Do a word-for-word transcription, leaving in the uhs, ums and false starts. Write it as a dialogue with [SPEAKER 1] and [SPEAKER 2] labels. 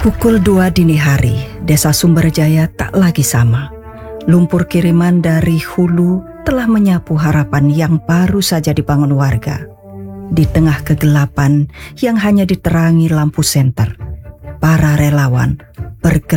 [SPEAKER 1] Pukul dua dini hari, Desa Sumberjaya tak lagi sama. Lumpur kiriman dari hulu telah menyapu harapan yang baru saja dibangun warga. Di tengah kegelapan yang hanya diterangi lampu senter, para relawan bergerak